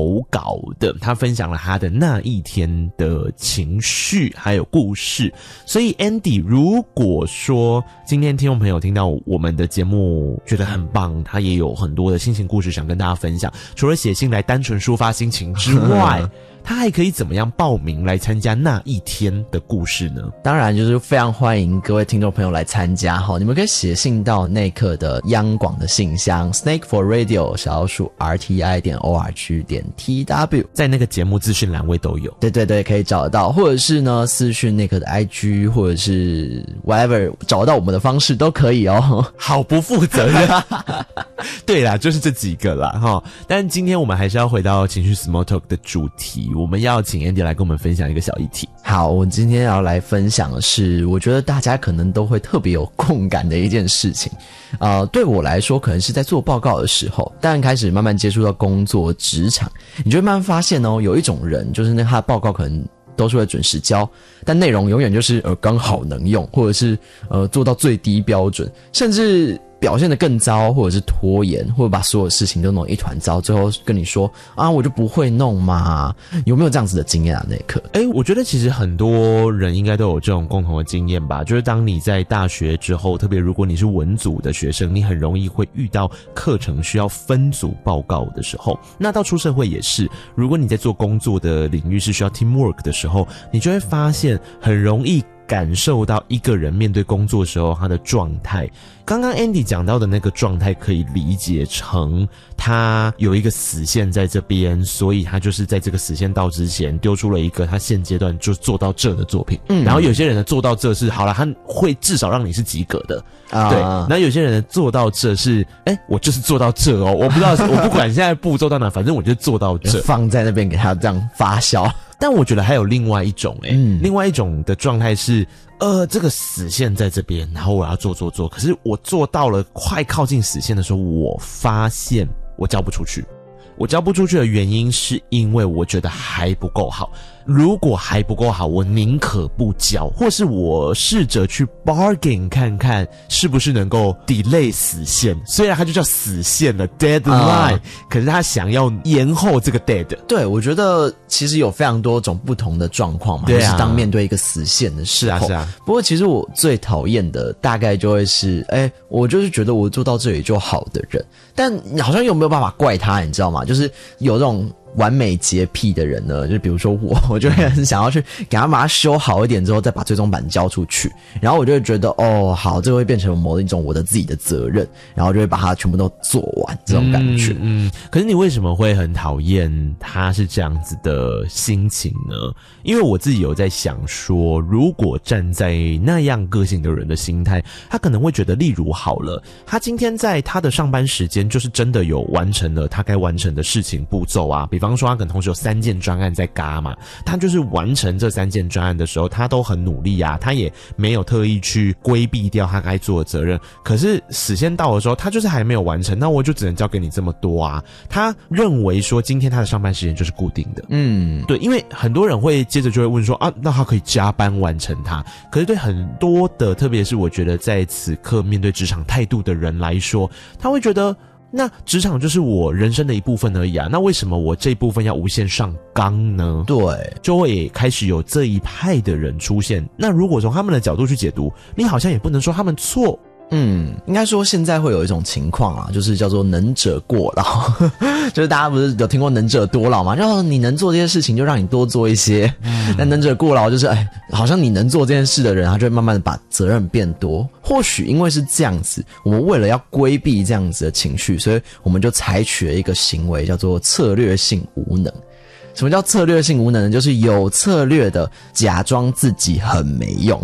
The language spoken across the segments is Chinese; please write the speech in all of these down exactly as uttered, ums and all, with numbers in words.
投稿的，他分享了他的那一天的情绪还有故事。所以 Andy， 如果说今天听众朋友听到我们的节目觉得很棒，他也有很多的心情故事想跟大家分享，除了写信来单纯抒发心情之外他还可以怎么样报名来参加那一天的故事呢？ 当然就是非常欢迎各位听众朋友来参加齁，你们可以写信到内克的央广的信箱 snake for radio 小老鼠 r t i 点 o r g 点 t w， 在那个节目资讯栏位都有。 对对对，可以找得到，或者是呢私讯内克的 I G， 或者是 whatever 找到我们的方式都可以哦。 好不负责任。对啦，就是这几个啦齁。但今天我们还是要回到情绪 small talk 的主题，我们要请 Andy 来跟我们分享一个小议题。 好，我今天要来分享的是我觉得大家可能都会特别有共感的一件事情。呃，对我来说可能是在做报告的时候，但开始慢慢接触到工作职场，你就会慢慢发现哦，有一种人就是那他的报告可能都是会准时交，但内容永远就是呃刚好能用，或者是呃做到最低标准，甚至表现得更糟，或者是拖延，或者把所有事情都弄一团糟，最后跟你说啊我就不会弄嘛。有没有这样子的经验啊？那一刻诶，我觉得其实很多人应该都有这种共同的经验吧，就是当你在大学之后，特别如果你是文组的学生，你很容易会遇到课程需要分组报告的时候，那到出社会也是，如果你在做工作的领域是需要 teamwork 的时候，你就会发现很容易感受到一个人面对工作的时候他的状态。刚刚 Andy 讲到的那个状态可以理解成他有一个死线在这边，所以他就是在这个死线到之前丢出了一个他现阶段就做到这的作品。嗯，然后有些人呢做到这是好了，他会至少让你是及格的。啊，对。然后有些人呢做到这是诶我就是做到这哦，我不知道我不管现在步骤到哪，反正我就做到这， 放在那边给他这样发酵。 但我觉得还有另外一种诶、欸嗯、另外一种的状态是呃，这个死线在这边，然后我要做做做，可是我做到了快靠近死线的时候，我发现我交不出去。我交不出去的原因是因为我觉得还不够好，如果还不够好，我宁可不交，或是我试着去 bargain 看看是不是能够 delay 死线，虽然它就叫死线了 deadline、嗯、可是他想要延后这个 dead。 对，我觉得其实有非常多种不同的状况嘛， 对啊， 就是当面对一个死线的时候。 是啊是啊。 不过其实我最讨厌的大概就会是诶我就是觉得我做到这里就好的人，但好像又没有办法怪他，你知道吗？就是有这种完美洁癖的人呢，就比如说我，我就会很想要去给他把它修好一点之后，再把最终版交出去，然后我就会觉得哦，好，这会变成某一种我的自己的责任，然后就会把它全部都做完，这种感觉。 嗯，嗯可是你为什么会很讨厌他是这样子的心情呢？因为我自己有在想说，如果站在那样个性的人的心态，他可能会觉得，例如好了，他今天在他的上班时间就是真的有完成了他该完成的事情步骤啊，比方比方说他可能同时有三件专案在嘎嘛，他就是完成这三件专案的时候，他都很努力啊，他也没有特意去规避掉他该做的责任。可是时间到的时候，他就是还没有完成，那我就只能交给你这么多啊。他认为说今天他的上班时间就是固定的，嗯，对，因为很多人会接着就会问说啊，那他可以加班完成它。可是对很多的，特别是我觉得在此刻面对职场态度的人来说，他会觉得，那职场就是我人生的一部分而已啊，那为什么我这一部分要无限上纲呢？ 对， 就会开始有这一派的人出现。那如果从他们的角度去解读，你好像也不能说他们错。 嗯，应该说现在会有一种情况啊，就是叫做能者过劳就是大家不是有听过能者多劳吗？就是你能做这些事情就让你多做一些，嗯，但能者过劳就是哎，好像你能做这件事的人，他就会慢慢的把责任变多。或许因为是这样子，我们为了要规避这样子的情绪，所以我们就采取了一个行为叫做策略性无能。什么叫策略性无能呢？就是有策略的假装自己很没用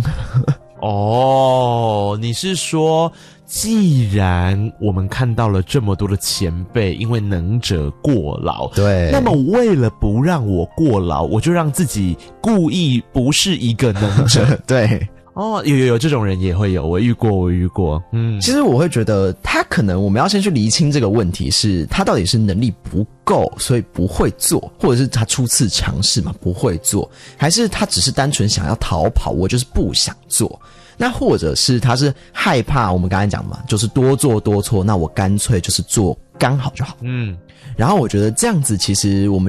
哦，你是说既然我们看到了这么多的前辈因为能者过劳， 对， 那么为了不让我过劳，我就让自己故意不是一个能者对， 哦，有有有，这种人也会有，我遇过我遇过。嗯， 其实我会觉得他可能我们要先去厘清这个问题，是他到底是能力不够所以不会做，或者是他初次尝试嘛不会做，还是他只是单纯想要逃跑，我就是不想做。那或者是他是害怕我们刚才讲嘛，就是多做多错，那我干脆就是做刚好就好。嗯，然后我觉得这样子其实我们